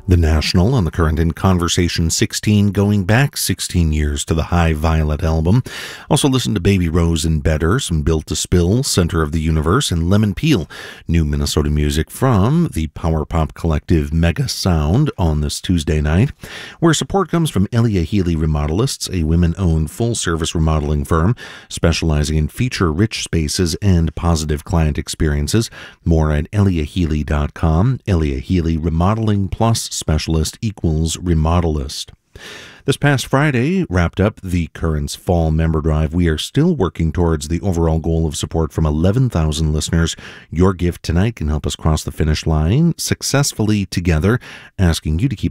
The National on the current in Conversation 16, going back 16 years to the High Violet album. Also listen to Baby Rose and Better, some Built to Spill, Center of the Universe, and Lemon Peel, new Minnesota music from the power pop collective Mega Sound on this Tuesday night, where support comes from Elia Healy Remodelists, a women-owned full-service remodeling firm specializing in feature-rich spaces and positive client experiences. More at eliahealy.com. Elia Healy Remodeling Plus Specialist equals Remodelist. This past Friday wrapped up the Currents Fall Member Drive. We are still working towards the overall goal of support from 11,000 listeners. Your gift tonight can help us cross the finish line successfully together, asking you to keep